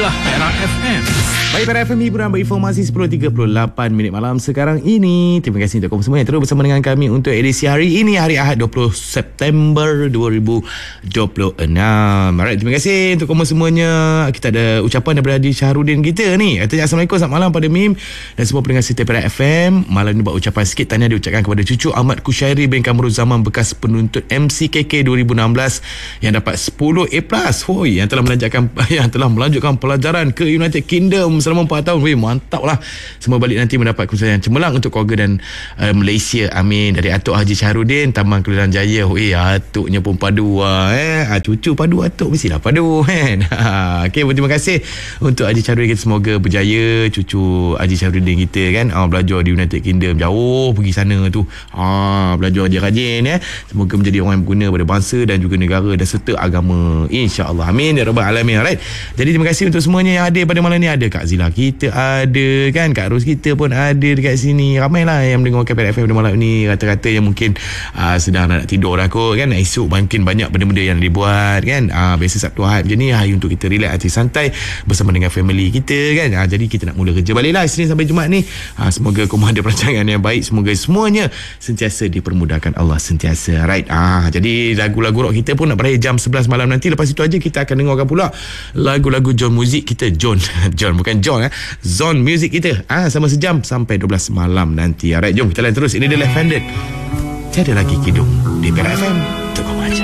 adalah Era FM. Baik, Era FM hiburan berinformasi 10.38 minit malam sekarang ini. Terima kasih untuk kamu semua yang terus bersama dengan kami untuk edisi hari ini, hari Ahad 20 September 2026. Alright, terima kasih untuk kamu semuanya. Kita ada ucapan daripada Haji Syahrudin kita ni. Katanya Assalamualaikum, selamat malam pada Mim dan semua pendengar setia Era FM. Malam ni buat ucapan sikit tahniah diucapkan kepada cucu Ahmad Kushairi bin Kamrul Zaman, bekas penuntut MCKK 2016 yang dapat 10 A+. Hoi, yang telah melanjutkan pelajaran ke United Kingdom selama 4 tahun. Weh, mantap lah. Semua balik nanti mendapat keputusan yang cemerlang untuk keluarga dan Malaysia. Amin. Dari Atuk Haji Syahrudin, Taman Keluaran Jaya. Weh, atuknya pun padu cucu padu, atuk mestilah padu kan. Okay, terima kasih untuk Haji Syahrudin kita. Semoga berjaya cucu Haji Syahrudin kita kan. Belajar di United Kingdom, jauh pergi sana tu. Belajar rajin-rajin ya. Semoga menjadi orang yang berguna pada bangsa dan juga negara dan serta agama, insya-Allah. Amin ya rabbal alamin. Alright. Jadi terima kasih untuk semuanya yang hadir pada malam ni. Ada Kak Zila kita ada kan, Kak Ros kita pun ada dekat sini. Ramailah yang mendengarkan PRFM pada malam ni. Rata-rata yang mungkin sedang nak tidur dah kot kan. Esok mungkin banyak benda-benda yang dibuat kan. Biasa Sabtu Ahad macam ni hari untuk kita relax, hati santai bersama dengan family kita kan. Jadi kita nak mula kerja balik lah Isnin sampai Jumaat ni. Semoga kamu ada perancangan yang baik. Semoga semuanya sentiasa dipermudahkan Allah sentiasa. Right. Jadi lagu-lagu rock kita pun nak berakhir jam 11 malam nanti. Lepas itu aja kita akan dengarkan pula lagu-lagu John Music kita. John bukan John Zone Music kita sama sejam sampai 12 malam nanti. Alright, jom kita lain terus. Ini dia Left Handed. Tiada lagi kidung di PRFM. Tunggu aja.